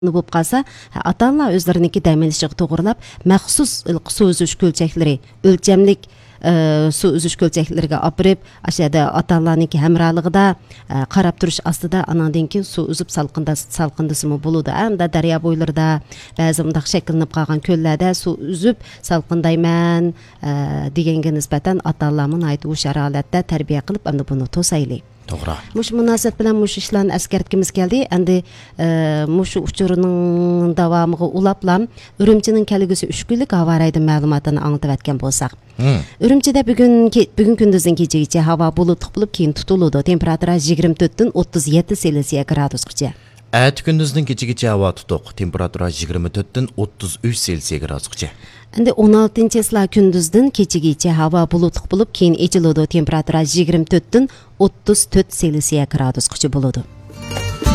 Болып қалса, ата-аналар өздерініңкі дәмелішігі тоғырлап, мәқсус су үзіш көлчәклері, өлчәмлік su üzüş kölçeklerine apırıp, aşağıda ata-aналарныңки həmralığıda qarab turuş astıda anandan keyin su üzüp salqındысы mı buludu. Әмді darya boylarında, bəzi mındaq şəkillenib qalğan köllərdə su üzüp salqındayman degenge nisbətən ata-aналарның aytı şəraitdə tərbiyə qılıb, əmdə bunu tosaylı. Doğru. Muş münasibət bilan muş işlarni əskertkimiz gəldi. Endi muş uçurunun davamığı ulaplam Ürümçinin kelgüsü 3 günlük hava raydı məlumatını anlatıp etken bolsaq. Ürümçide bugün gündüzün keçegiçe hava bulutluq bulup keyin tutuludu. Temperatura 24-dün 37 Selsiya gradusgacha. Әт күндіздің кечеге ауа тұтық, температура 24-ден 33 Selsiya gradusgacha. Endi 16 числа gündüzden keçegiçe hava bulutluq bulup keyin echiludi. Temperatura 24-dün 34 Selsiya gradusgacha buludu.